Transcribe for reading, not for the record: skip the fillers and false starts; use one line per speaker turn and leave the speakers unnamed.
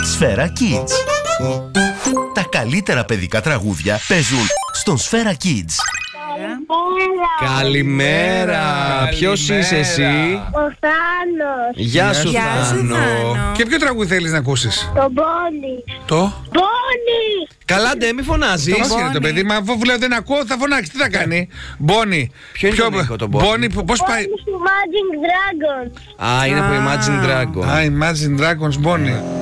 Σφαίρα Kids. Τα καλύτερα παιδικά τραγούδια παίζουν στον Σφαίρα Kids.
Καλημέρα. Ποιος είσαι εσύ?
Ο Θάνος.
Γεια σου Θάνο.
Και ποιο τραγούδι θέλεις να ακούσεις?
Το Μπόνι.
Το?
Μπόνι.
Καλά ντε, μη φωνάζεις.
Το μας είναι το παιδί, μα αφού λέω δεν ακούω θα φωνάξει, τι θα κάνει? Μπόνι.
Ποιο είναι το Νίκο, το Μπόνι?
Πώς πάει?
Μπόνι του Imagine Dragons.
Α, είναι από Imagine Dragon.
Α, Imagine Dragons, Μπόνι.